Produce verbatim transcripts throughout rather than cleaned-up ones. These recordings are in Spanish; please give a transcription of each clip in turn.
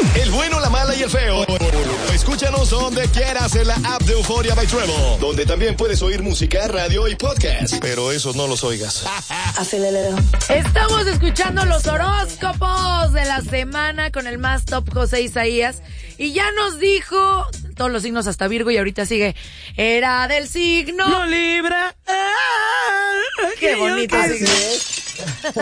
El bueno, la mala y el feo. Escúchanos donde quieras en la app de Euforia by Treble, donde también puedes oír música, radio y podcast. Pero esos no los oigas. Estamos escuchando los horóscopos de la semana con el más top José Isaías. Y ya nos dijo todos los signos hasta Virgo y ahorita sigue. Era del signo. No Libra. Ah, qué bonito. Así es.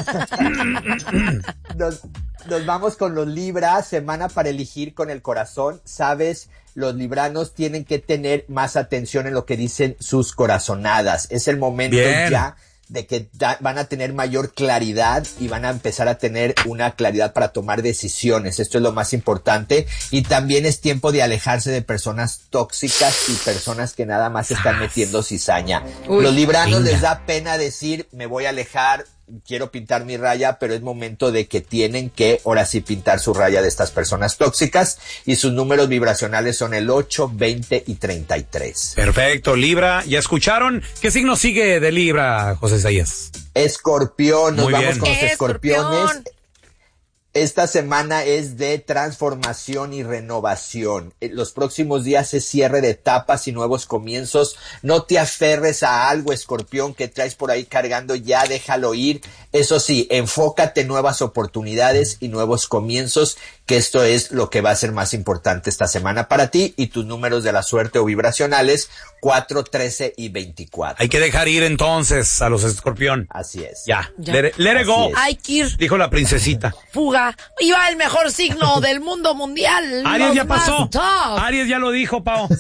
nos, nos vamos con los Libra, semana para elegir con el corazón. Sabes, los libranos tienen que tener más atención en lo que dicen sus corazonadas. Es el momento Bien. ya de que da, van a tener mayor claridad y van a empezar a tener una claridad para tomar decisiones. Esto es lo más importante. Y también es tiempo de alejarse de personas tóxicas y personas que nada más están metiendo cizaña. Uy, Los libranos venga. les da pena decir, me voy a alejar, quiero pintar mi raya, pero es momento de que tienen que, ahora sí, pintar su raya de estas personas tóxicas, y sus números vibracionales son el ocho, veinte y treinta y tres. Perfecto, Libra. ¿Ya escucharon? ¿Qué signo sigue de Libra, José Isaías? Escorpión. Nos Muy vamos bien. con los escorpiones. Escorpión. Esta semana es de transformación y renovación. Los próximos días es cierre de etapas y nuevos comienzos. No te aferres a algo, escorpión, que traes por ahí cargando, ya déjalo ir. Eso sí, enfócate en nuevas oportunidades y nuevos comienzos, que esto es lo que va a ser más importante esta semana para ti. Y tus números de la suerte o vibracionales, cuatro, trece y veinticuatro. Hay que dejar ir entonces a los escorpión. Así es. Ya, ya. Let, let it go. Hay que ir. Dijo la princesita. Fuga. Iba el mejor signo del mundo mundial. Aries ya pasó. Aries ya lo dijo, Pao.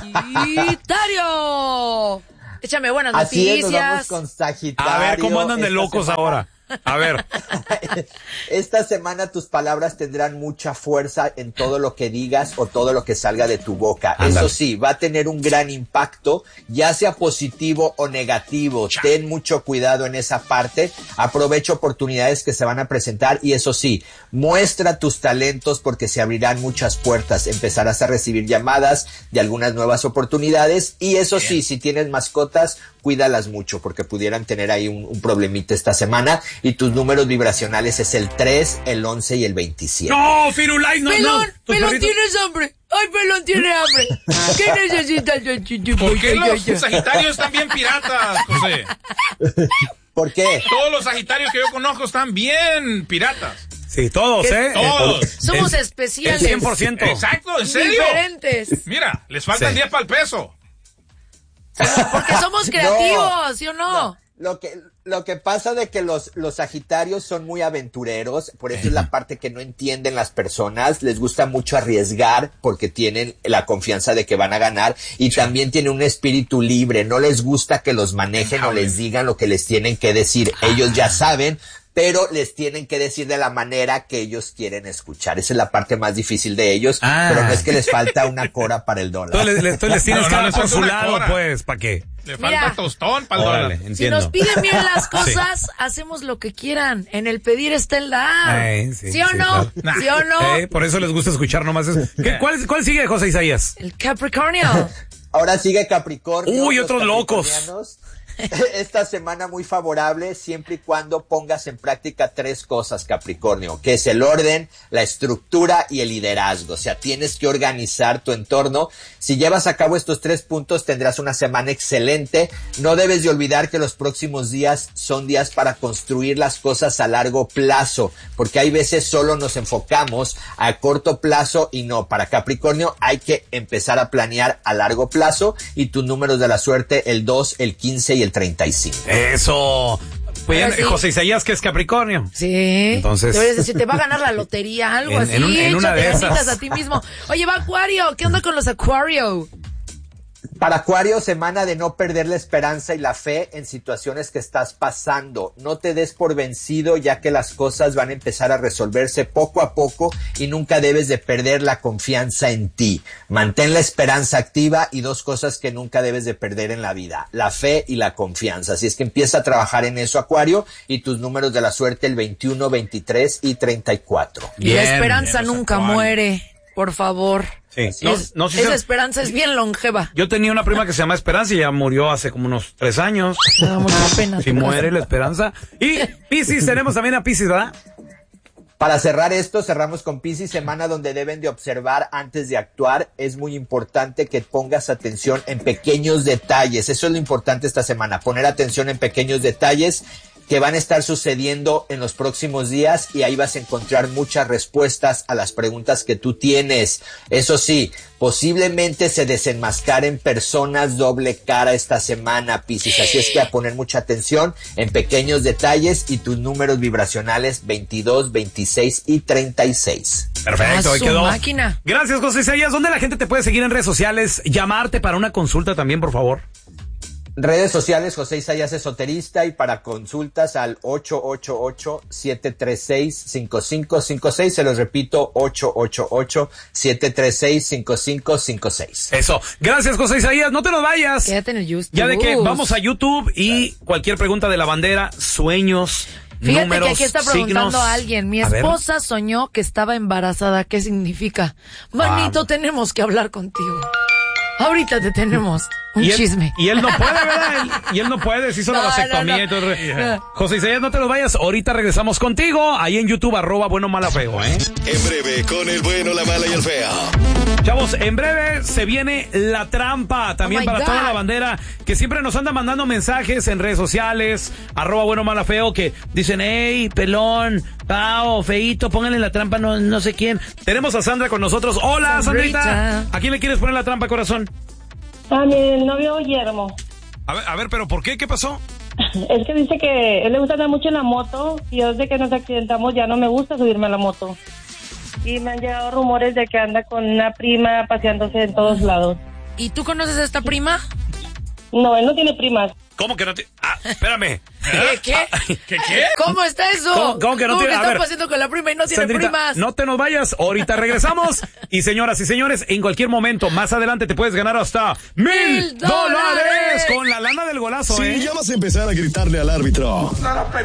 Sagitario. Échame buenas Así noticias. Es, nos vamos con Sagitario. A ver, ¿cómo andan de Esta locos semana... ahora? A ver. Esta semana tus palabras tendrán mucha fuerza en todo lo que digas o todo lo que salga de tu boca. Ándale. Eso sí, va a tener un gran impacto, ya sea positivo o negativo. Chá. Ten mucho cuidado en esa parte. Aprovecha oportunidades que se van a presentar y eso sí, muestra tus talentos porque se abrirán muchas puertas. Empezarás a recibir llamadas de algunas nuevas oportunidades y eso Bien. sí, si tienes mascotas, cuídalas mucho porque pudieran tener ahí un, un problemita esta semana. Y tus números vibracionales es el tres, el once y el veintisiete. ¡No, Firulais, no, Pelón, no! Pelón, perritos... tienes hambre. ¡Ay, Pelón tiene hambre! ¿Qué necesitas? ¿Por qué los sagitarios están bien piratas, José? ¿Por qué? Todos los sagitarios que yo conozco están bien piratas. Sí, todos, ¿eh? Todos. Somos el, especiales. El cien por ciento. Exacto, ¿en serio? Diferentes. Mira, les faltan sí. diez para el peso. Porque somos creativos, no, ¿sí o no? no? Lo que... Lo que pasa de que los, los sagitarios son muy aventureros, por eso es la parte que no entienden las personas, les gusta mucho arriesgar porque tienen la confianza de que van a ganar y sí. también tienen un espíritu libre, no les gusta que los manejen o les digan lo que les tienen que decir, ellos ya saben, pero les tienen que decir de la manera que ellos quieren escuchar. Esa es la parte más difícil de ellos, ah. pero no es que les falta una cora para el dólar. Entonces les, les tienes no, cada no, por su lado, pues, ¿para qué? Le falta Mira, tostón para el dólar. Entiendo. Si nos piden bien las cosas, sí. hacemos lo que quieran. En el pedir está el dar. Ay, sí, ¿Sí o sí, no? Claro. ¿Sí o no? Eh, por eso les gusta escuchar nomás eso. ¿Qué, cuál, ¿Cuál sigue, José Isaías? El Capricornio. Ahora sigue Capricornio. Uy, otros locos. Esta semana muy favorable siempre y cuando pongas en práctica tres cosas, Capricornio, que es el orden, la estructura y el liderazgo. O sea, tienes que organizar tu entorno. Si llevas a cabo estos tres puntos, tendrás una semana excelente. No debes de olvidar que los próximos días son días para construir las cosas a largo plazo, porque hay veces solo nos enfocamos a corto plazo y no. Para Capricornio hay que empezar a planear a largo plazo y tus números de la suerte, el dos, el quince y el treinta y cinco. Eso. Pues sí. José Isaías, que es Capricornio. Sí. Entonces. Deberías decir, te va a ganar la lotería, algo en, así. En, un, en una de esas. a ti mismo. Oye, va Acuario. ¿Qué onda con los Acuario? Para Acuario, semana de no perder la esperanza y la fe en situaciones que estás pasando. No te des por vencido, ya que las cosas van a empezar a resolverse poco a poco y nunca debes de perder la confianza en ti. Mantén la esperanza activa y dos cosas que nunca debes de perder en la vida, la fe y la confianza. Así es que empieza a trabajar en eso, Acuario, y tus números de la suerte, el veintiuno, veintitrés y treinta y cuatro. Bien, y la esperanza bien, nunca Acuario. Muere, por favor. Sí. No, es, no, si esa se... esperanza es bien longeva. Yo tenía una prima que se llama Esperanza y ya murió hace como unos tres años. Me da mucha pena. Si muere la esperanza. Y Piscis, tenemos también a Piscis, ¿verdad? Para cerrar esto, cerramos con Piscis, semana donde deben de observar antes de actuar. Es muy importante que pongas atención en pequeños detalles. Eso es lo importante esta semana, poner atención en pequeños detalles que van a estar sucediendo en los próximos días y ahí vas a encontrar muchas respuestas a las preguntas que tú tienes. Eso sí, posiblemente se desenmascaren personas doble cara esta semana, Piscis, así es que a poner mucha atención en pequeños detalles y tus números vibracionales veintidós, veintiséis y treinta y seis. Perfecto, ahí quedó. Máquina. Gracias, José Isaías. ¿Dónde la gente te puede seguir en redes sociales? Llamarte para una consulta también, por favor. Redes sociales, José Isaías Esoterista, y para consultas al ocho ocho ocho, siete tres seis, cinco cinco cinco seis. Se los repito, ocho ocho ocho, siete tres seis, cinco cinco cinco seis. Eso. Gracias, José Isaías. No te nos vayas. Quédate en el YouTube. Ya de que vamos a YouTube y cualquier pregunta de la bandera, sueños, Fíjate números, que aquí está preguntando signos. a alguien. Mi A ver. esposa soñó que estaba embarazada. ¿Qué significa? Manito, Ah. tenemos que hablar contigo. Ahorita te tenemos un Y él, chisme. y él no puede, ¿verdad? Él- y él no puede, se hizo No, la vasectomía no, no. y todo. el- No. José Isaías, no te los vayas. Ahorita regresamos contigo. Ahí en YouTube, arroba bueno mala feo, ¿eh? En breve, con el bueno, la mala y el feo. Chavos, en breve se viene la trampa también Oh my para God. toda la bandera que siempre nos anda mandando mensajes en redes sociales, arroba bueno mala feo, que dicen, hey, pelón, pao, feito, pónganle la trampa, no, no sé quién. Tenemos a Sandra con nosotros. Hola, Sandrita. Sandrita. ¿A quién le quieres poner la trampa, corazón? A mi novio Guillermo. A ver, a ver, pero ¿por qué? ¿Qué pasó? Es que dice que él le gusta andar mucho en la moto y yo desde que nos accidentamos ya no me gusta subirme a la moto. Y me han llegado rumores de que anda con una prima paseándose en todos lados. ¿Y tú conoces a esta prima? No, él no tiene primas. ¿Cómo que no te...? Ah, espérame. ¿Qué? ¿Qué? ¿Qué qué? ¿Cómo está eso? ¿Cómo- cómo que no tiene- a está ver. paseando con la prima y no tiene Sandrita, primas? no te nos vayas, ahorita regresamos. Y señoras y señores, en cualquier momento, más adelante te puedes ganar hasta mil ¡Mil dólares dólares! con la lana del golazo, Si ¿eh? ya vas a empezar a gritarle al árbitro,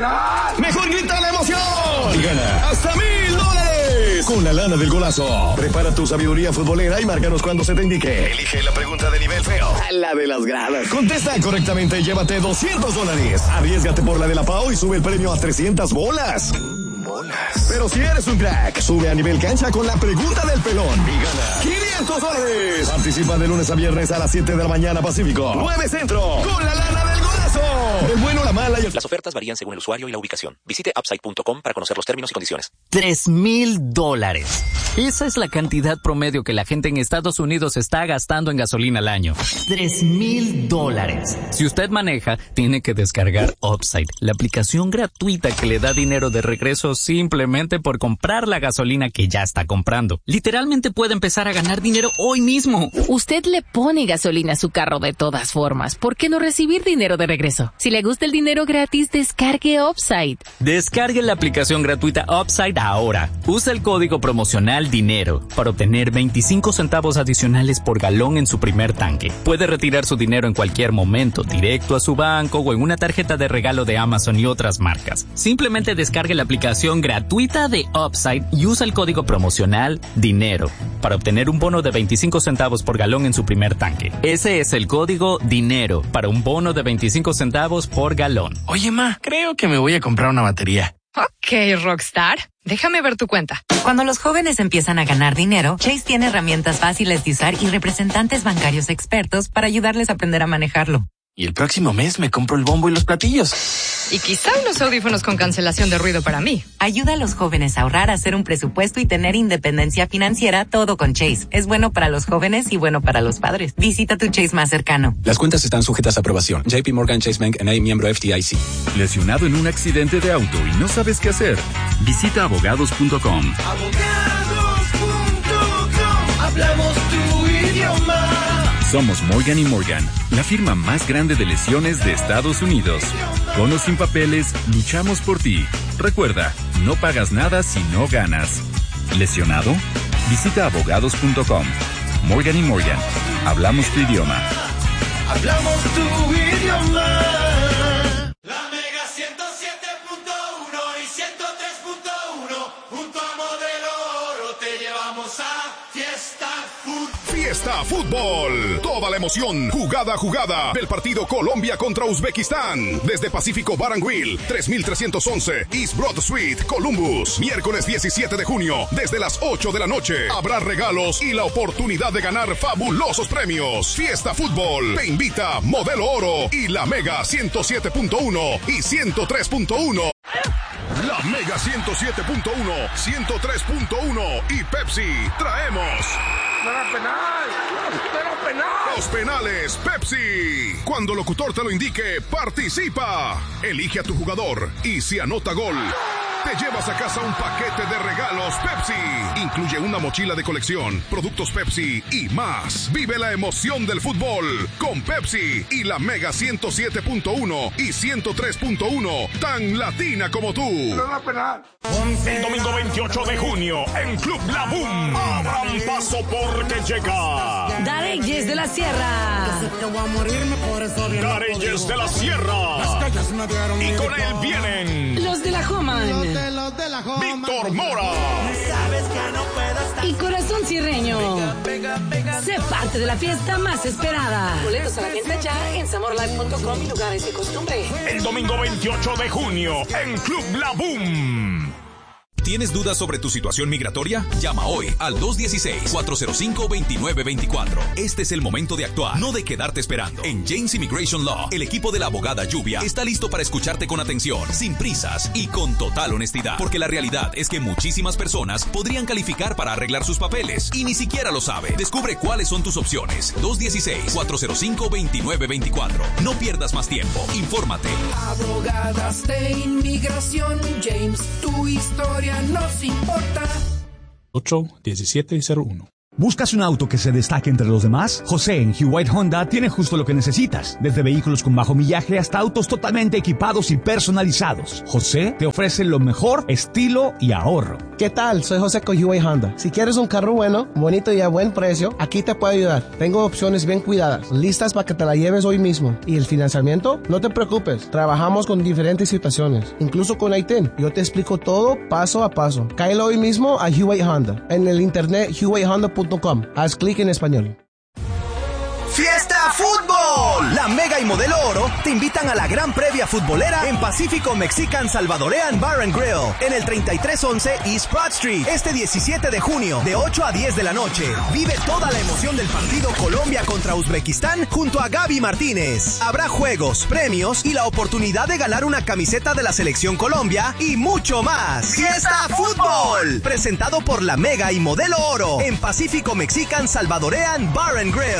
mejor grita la emoción y gana hasta mil dólares con la lana del golazo. Prepara tu sabiduría futbolera y márcanos cuando se te indique. Elige la pregunta de nivel feo, la de las gradas. Contesta correctamente y llévate doscientos dólares. Arriésgate por la de la Pau y sube el premio a trescientas bolas. Bolas. Pero si eres un crack, sube a nivel cancha con la pregunta del pelón y gana quinientos dólares. Participa de lunes a viernes a las siete de la mañana Pacífico, nueve Centro, con la lana del golazo. El bueno, la mala y el... Las ofertas varían según el usuario y la ubicación. Visite upside punto com para conocer los términos y condiciones. Tres mil dólares. Esa es la cantidad promedio que la gente en Estados Unidos está gastando en gasolina al año. Tres mil dólares. Si usted maneja, tiene que descargar Upside, la aplicación gratuita que le da dinero de regreso simplemente por comprar la gasolina que ya está comprando. Literalmente puede empezar a ganar dinero hoy mismo. Usted le pone gasolina a su carro de todas formas. ¿Por qué no recibir dinero de regreso? Si le gusta el dinero gratis, descargue Upside. Descargue la aplicación gratuita Upside ahora. Usa el código promocional DINERO para obtener veinticinco centavos adicionales por galón en su primer tanque. Puede retirar su dinero en cualquier momento, directo a su banco o en una tarjeta de regalo de Amazon y otras marcas. Simplemente descargue la aplicación gratuita de Upside y usa el código promocional DINERO para obtener un bono de veinticinco centavos por galón en su primer tanque. Ese es el código DINERO para un bono de veinticinco centavos por galón. Oye, ma, creo que me voy a comprar una batería. Ok, Rockstar. Déjame ver tu cuenta. Cuando los jóvenes empiezan a ganar dinero, Chase tiene herramientas fáciles de usar y representantes bancarios expertos para ayudarles a aprender a manejarlo. Y el próximo mes me compro el bombo y los platillos. Y quizá unos audífonos con cancelación de ruido para mí. Ayuda a los jóvenes a ahorrar, a hacer un presupuesto y tener independencia financiera, todo con Chase. Es bueno para los jóvenes y bueno para los padres. Visita tu Chase más cercano. Las cuentas están sujetas a aprobación. J P Morgan Chase Bank N A, miembro F D I C. ¿Lesionado en un accidente de auto y no sabes qué hacer? Visita abogados punto com. abogados punto com. Hablamos tu idioma. Somos Morgan y Morgan, la firma más grande de lesiones de Estados Unidos. Con o sin papeles, luchamos por ti. Recuerda, no pagas nada si no ganas. ¿Lesionado? Visita abogados punto com. Morgan y Morgan, hablamos tu idioma. Hablamos tu idioma. La Mega ciento siete punto uno y ciento tres punto uno junto a Modelo Oro te llevamos a Fiesta Food. Fiesta Fútbol. Toda la emoción, jugada a jugada, del partido Colombia contra Uzbekistán. Desde Pacífico Bar and Grill, tres mil trescientos once East Broad Street, Columbus. Miércoles diecisiete de junio, desde las ocho de la noche. Habrá regalos y la oportunidad de ganar fabulosos premios. Fiesta Fútbol te invita Modelo Oro y la Mega ciento siete punto uno y ciento tres punto uno. La Mega ciento siete punto uno, ciento tres punto uno y Pepsi traemos... penal! penal! Los penales Pepsi. Cuando el locutor te lo indique, participa. Elige a tu jugador y si anota gol, te llevas a casa un paquete de regalos Pepsi. Incluye una mochila de colección, productos Pepsi y más. Vive la emoción del fútbol con Pepsi y la Mega ciento siete punto uno y ciento tres punto uno, tan latina como tú. El domingo veintiocho de junio, en Club La Boom, abran paso porque llega Dareyes de la Sierra. Dareyes de la Sierra. Y con él vienen Los de la Homan, Víctor Mora y Corazón Sierreño. Sé parte de la fiesta más esperada. Boletos a la venta ya en samorlife punto com y lugares de costumbre. El domingo veintiocho de junio, en Club La Boom. ¿Tienes dudas sobre tu situación migratoria? Llama hoy al dos uno seis, cuatro cero cinco, dos nueve dos cuatro. Este es el momento de actuar, no de quedarte esperando. En James Immigration Law, el equipo de la abogada Lluvia está listo para escucharte con atención, sin prisas y con total honestidad. Porque la realidad es que muchísimas personas podrían calificar para arreglar sus papeles y ni siquiera lo sabe. Descubre cuáles son tus opciones. dos uno seis, cuatro cero cinco, dos nueve dos cuatro. No pierdas más tiempo. Infórmate. Abogadas de inmigración, James, tu historia nos importa. ocho diecisiete cero uno. ¿Buscas un auto que se destaque entre los demás? José en Hugh White Honda tiene justo lo que necesitas, desde vehículos con bajo millaje hasta autos totalmente equipados y personalizados. José te ofrece lo mejor, estilo y ahorro. ¿Qué tal? Soy José con Hugh White Honda. Si quieres un carro bueno, bonito y a buen precio, aquí te puedo ayudar. Tengo opciones bien cuidadas, listas para que te la lleves hoy mismo. ¿Y el financiamiento? No te preocupes, trabajamos con diferentes situaciones, incluso con I T I N. Yo te explico todo paso a paso. Cáelo hoy mismo a Hugh White Honda, en el internet hugh white honda punto com. Haz clic en español. ¡Fiesta Fútbol! La Mega y Modelo Oro te invitan a la gran previa futbolera en Pacífico Mexican Salvadorean Bar and Grill en el treinta y tres once East Broad Street este diecisiete de junio de ocho a diez de la noche. Vive toda la emoción del partido Colombia contra Uzbekistán junto a Gaby Martínez. Habrá juegos, premios y la oportunidad de ganar una camiseta de la Selección Colombia y mucho más. ¡Fiesta Fútbol! Presentado por la Mega y Modelo Oro en Pacífico Mexican Salvadorean Bar and Grill.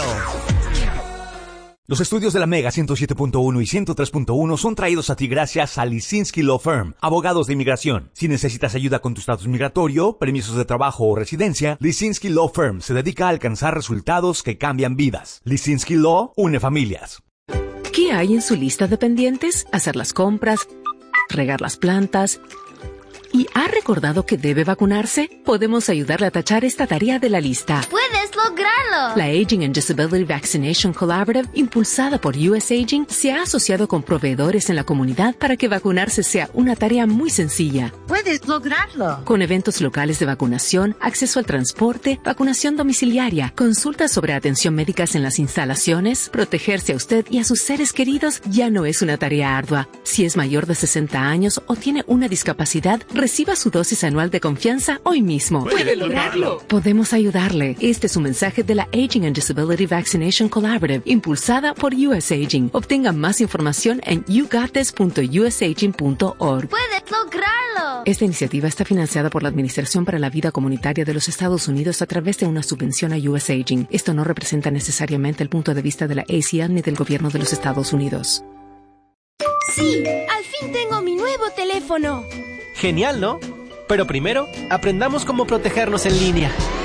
Los estudios de la Mega ciento siete punto uno y ciento tres punto uno son traídos a ti gracias a Lisinski Law Firm, abogados de inmigración. Si necesitas ayuda con tu estatus migratorio, permisos de trabajo o residencia, Lisinski Law Firm se dedica a alcanzar resultados que cambian vidas. Lisinski Law une familias. ¿Qué hay en su lista de pendientes? Hacer las compras, regar las plantas. ¿Y ha recordado que debe vacunarse? Podemos ayudarle a tachar esta tarea de la lista. ¡Puedes lograrlo! La Aging and Disability Vaccination Collaborative, impulsada por U S Aging, se ha asociado con proveedores en la comunidad para que vacunarse sea una tarea muy sencilla. ¡Puedes lograrlo! Con eventos locales de vacunación, acceso al transporte, vacunación domiciliaria, consultas sobre atención médicas en las instalaciones, protegerse a usted y a sus seres queridos ya no es una tarea ardua. Si es mayor de sesenta años o tiene una discapacidad, reciba su dosis anual de confianza hoy mismo. ¡Puede lograrlo! Podemos ayudarle. Este es un mensaje de la Aging and Disability Vaccination Collaborative, impulsada por U S Aging. Obtenga más información en you got this punto u s aging punto org. ¡Puedes lograrlo! Esta iniciativa está financiada por la Administración para la Vida Comunitaria de los Estados Unidos a través de una subvención a U S Aging. Esto no representa necesariamente el punto de vista de la A C L ni del gobierno de los Estados Unidos. ¡Sí! ¡Al fin tengo mi nuevo teléfono! Genial, ¿no? Pero primero, aprendamos cómo protegernos en línea.